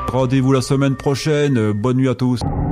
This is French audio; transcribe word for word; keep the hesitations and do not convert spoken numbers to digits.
Rendez-vous la semaine prochaine. Bonne nuit à tous.